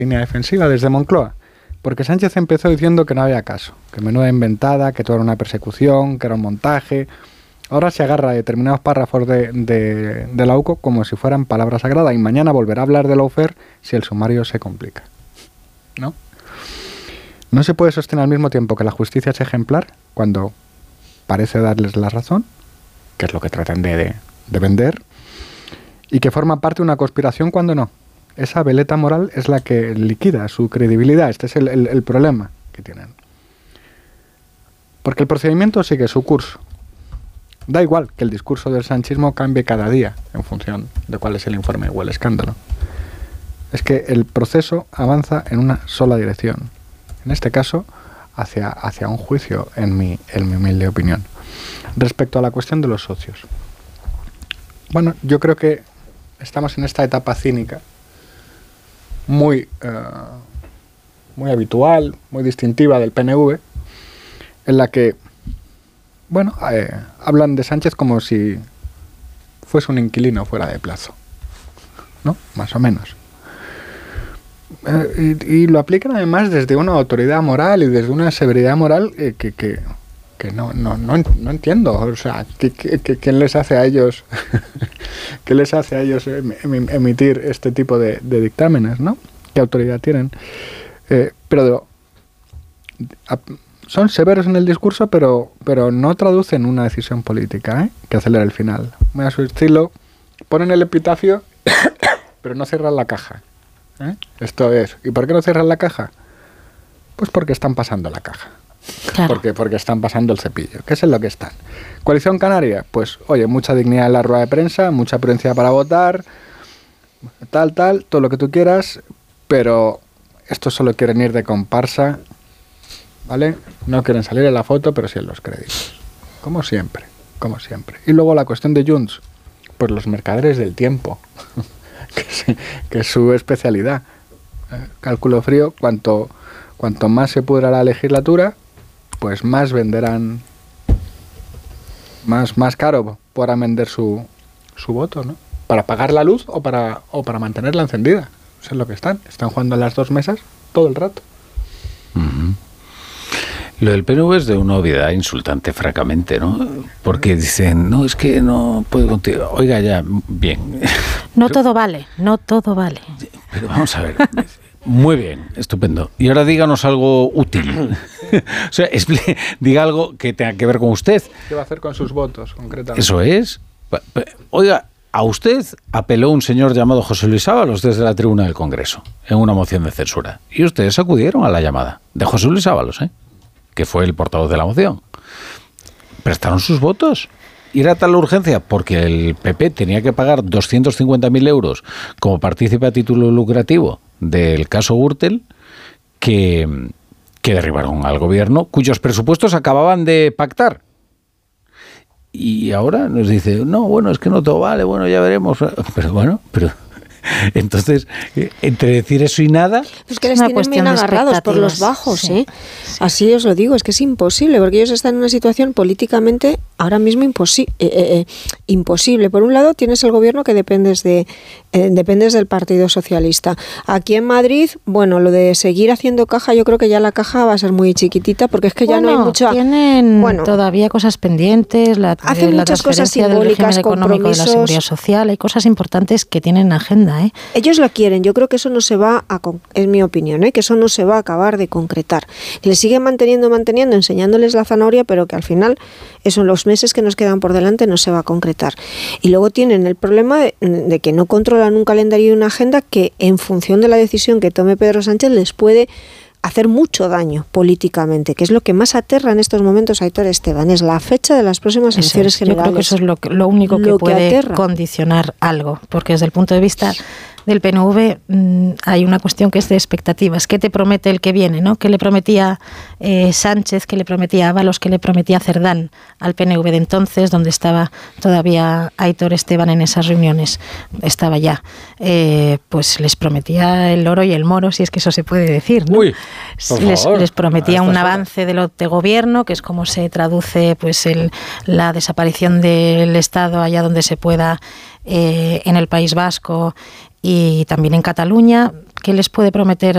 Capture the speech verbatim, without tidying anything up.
línea defensiva desde Moncloa, porque Sánchez empezó diciendo que no había caso, que menuda inventada, que todo era una persecución, que era un montaje. Ahora se agarra a determinados párrafos de, de, de la U C O como si fueran palabra sagrada y mañana volverá a hablar de lawfare si el sumario se complica. ¿No? No se puede sostener al mismo tiempo que la justicia es ejemplar cuando parece darles la razón, que es lo que tratan de, de, de vender, y que forma parte de una conspiración cuando no. Esa veleta moral es la que liquida su credibilidad. Este es el, el, el problema que tienen. Porque el procedimiento sigue su curso. Da igual que el discurso del sanchismo cambie cada día en función de cuál es el informe o el escándalo. Es que el proceso avanza en una sola dirección. En este caso, hacia, hacia un juicio, en mi, en mi humilde opinión. Respecto a la cuestión de los socios. Bueno, yo creo que estamos en esta etapa cínica muy, uh, muy habitual, muy distintiva del P N V, en la que, bueno, eh, hablan de Sánchez como si fuese un inquilino fuera de plazo, ¿no? Más o menos. Eh, y, y lo aplican además desde una autoridad moral y desde una severidad moral eh, que, que, que no, no, no, no entiendo. O sea, ¿qué, qué, qué, ¿quién les hace a ellos qué les hace a ellos em, em, emitir este tipo de, de dictámenes, ¿no? ¿Qué autoridad tienen? Eh, pero de, a, son severos en el discurso, pero, pero no traducen una decisión política, ¿eh? Que acelera el final. Muy a su estilo, ponen el epitafio, pero no cierran la caja. ¿Eh? Esto es. ¿Y por qué no cierran la caja? Pues porque están pasando la caja. Claro. Porque, porque están pasando el cepillo, que es en lo que están. Coalición Canaria, pues oye, mucha dignidad en la rueda de prensa, mucha prudencia para votar, tal, tal, todo lo que tú quieras, pero estos solo quieren ir de comparsa, ¿vale? No quieren salir en la foto, pero sí en los créditos. Como siempre, como siempre. Y luego la cuestión de Junts, pues los mercaderes del tiempo. Que es, que es su especialidad. Eh, cálculo frío, cuanto, cuanto más se pudra la legislatura, pues más venderán, más, más caro podrán vender su, su voto, ¿no? Para pagar la luz o para, o para mantenerla encendida. Eso es lo que están. Están jugando en las dos mesas todo el rato. Uh-huh. Lo del P N V es de una obviedad insultante, francamente, ¿no? Porque dicen, no, es que no puedo contigo. Oiga, ya, bien. No pero, todo vale, no todo vale. Pero vamos a ver. Muy bien, estupendo. Y ahora díganos algo útil. O sea, expl- diga algo que tenga que ver con usted. ¿Qué va a hacer con sus votos, concretamente? Eso es. Oiga, a usted apeló un señor llamado José Luis Ábalos desde la tribuna del Congreso en una moción de censura. Y ustedes acudieron a la llamada de José Luis Ábalos, ¿eh? Que fue el portavoz de la moción. Prestaron sus votos. Y era tal la urgencia, porque el P P tenía que pagar doscientos cincuenta mil euros como partícipe a título lucrativo del caso Gürtel, que, que derribaron al gobierno, cuyos presupuestos acababan de pactar. Y ahora nos dice, no, bueno, es que no todo vale, bueno, ya veremos. Pero bueno, pero... Entonces, entre decir eso y nada... Es que les tienen bien agarrados por los bajos, sí, ¿eh? Sí. Así os lo digo, es que es imposible, porque ellos están en una situación políticamente ahora mismo imposi- eh, eh, imposible. Por un lado, tienes el gobierno que dependes de eh, dependes del Partido Socialista. Aquí en Madrid, bueno, lo de seguir haciendo caja, yo creo que ya la caja va a ser muy chiquitita, porque es que ya bueno, no hay mucha... tienen bueno, todavía cosas pendientes, la, hacen la muchas cosas transferencia del régimen económico de la seguridad social, hay cosas importantes que tienen en agenda. ¿Eh? Ellos lo quieren, yo creo que eso no se va a, es mi opinión, ¿eh? Que eso no se va a acabar de concretar. Les siguen manteniendo, manteniendo, enseñándoles la zanahoria, pero que al final, eso en los meses que nos quedan por delante no se va a concretar. Y luego tienen el problema de, de que no controlan un calendario y una agenda que en función de la decisión que tome Pedro Sánchez les puede hacer mucho daño políticamente, que es lo que más aterra en estos momentos a Aitor Esteban, es la fecha de las próximas elecciones generales. Yo creo que eso es lo, lo único que lo puede que condicionar algo, porque desde el punto de vista del P N V mmm, hay una cuestión que es de expectativas. ¿Qué te promete el que viene, no? ¿Qué le prometía eh, Sánchez, qué le prometía Ábalos, qué le prometía Cerdán al P N V de entonces, donde estaba todavía Aitor Esteban en esas reuniones? Estaba ya. Eh, pues les prometía el oro y el moro, si es que eso se puede decir, ¿no? Uy, les, les prometía un avance del autogobierno, que es como se traduce pues el, la desaparición del Estado allá donde se pueda, eh, en el País Vasco y también en Cataluña. ¿Qué les puede prometer